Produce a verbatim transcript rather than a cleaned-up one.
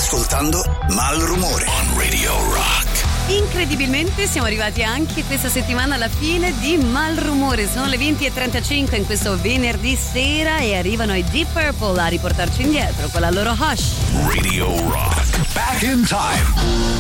ascoltando Malrumore on Radio Rock. Incredibilmente siamo arrivati anche questa settimana alla fine di Malrumore. Sono le venti e trentacinque in questo venerdì sera e arrivano i Deep Purple a riportarci indietro con la loro Hush. Radio Rock. Back in time.